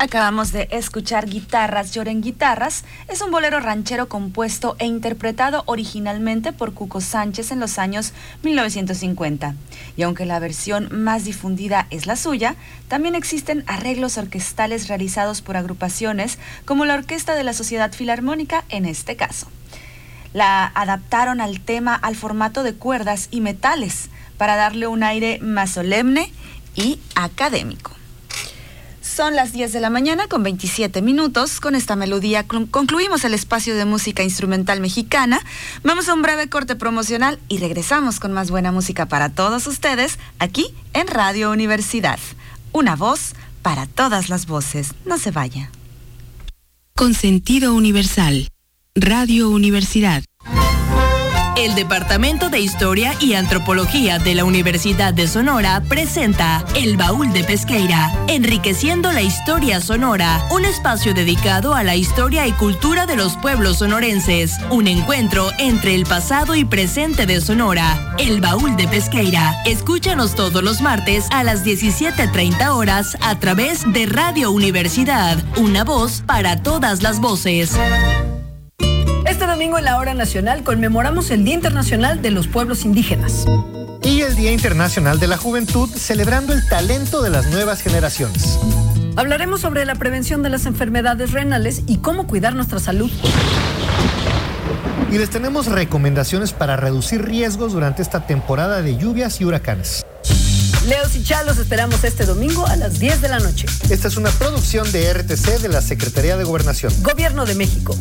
Acabamos de escuchar Guitarras Lloren Guitarras. Es un bolero ranchero compuesto e interpretado originalmente por Cuco Sánchez en los años 1950. Y aunque la versión más difundida es la suya, también existen arreglos orquestales realizados por agrupaciones como la Orquesta de la Sociedad Filarmónica en este caso. La adaptaron al tema al formato de cuerdas y metales para darle un aire más solemne y académico. Son las 10 de la mañana con 27 minutos. Con esta melodía concluimos el espacio de música instrumental mexicana. Vamos a un breve corte promocional y regresamos con más buena música para todos ustedes aquí en Radio Universidad. Una voz para todas las voces. No se vaya. Con sentido universal. Radio Universidad. El Departamento de Historia y Antropología de la Universidad de Sonora presenta El Baúl de Pesqueira, enriqueciendo la historia sonora, un espacio dedicado a la historia y cultura de los pueblos sonorenses, un encuentro entre el pasado y presente de Sonora. El Baúl de Pesqueira. Escúchanos todos los martes a las 17:30 horas a través de Radio Universidad, una voz para todas las voces. Este domingo en la Hora Nacional conmemoramos el Día Internacional de los Pueblos Indígenas. Y el Día Internacional de la Juventud, celebrando el talento de las nuevas generaciones. Hablaremos sobre la prevención de las enfermedades renales y cómo cuidar nuestra salud. Y les tenemos recomendaciones para reducir riesgos durante esta temporada de lluvias y huracanes. Leos y Chalos esperamos este domingo a las 10 de la noche. Esta es una producción de RTC de la Secretaría de Gobernación. Gobierno de México.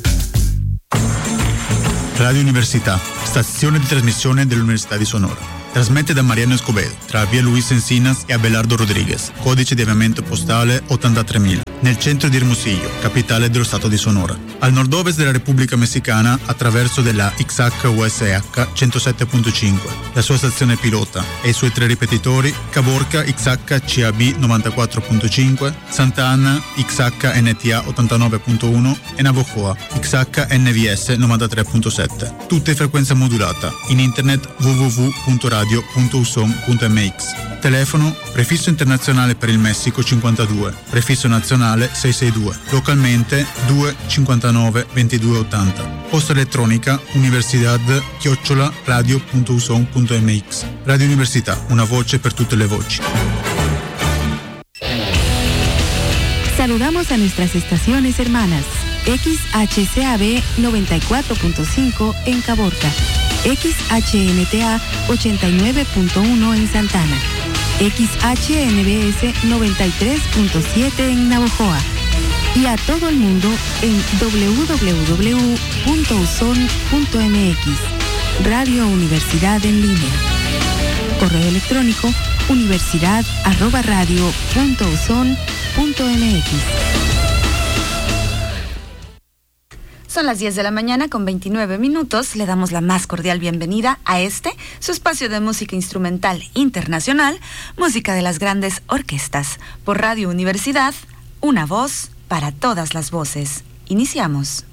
Radio Università, stazione di trasmissione dell'Università di Sonora. Trasmette da Mariano Escobedo, tra via Luis Encinas e Abelardo Rodriguez, codice di avviamento postale 83.000, nel centro di Hermosillo, capitale dello Stato di Sonora. Al nord-ovest della Repubblica Messicana, attraverso della XH-USH 107.5, la sua stazione pilota e i suoi 3 ripetitori, Caborca XH-CAB 94.5, Santa Ana XH-NTA 89.1 e Navojoa XH-NVS 93.7. Tutte in frequenza modulata, in internet www.radio.uson.mx. Telefono prefisso internazionale per il Messico 52, prefisso nazionale 662, localmente 259 2280. Posta elettronica universidad@radio.uson.mx. Radio Università, una voce per tutte le voci. Saludamos a nuestras estaciones hermanas. XHCAB 94.5 en Caborca. XHNTA 89.1 en Santana, XHNBS 93.7 en Navojoa y a todo el mundo en www.uson.mx. Radio Universidad en línea. Correo electrónico universidad@radio.uson.mx. Son las 10 de la mañana con 29 minutos. Le damos la más cordial bienvenida a su espacio de música instrumental internacional, música de las grandes orquestas, por Radio Universidad, una voz para todas las voces. Iniciamos.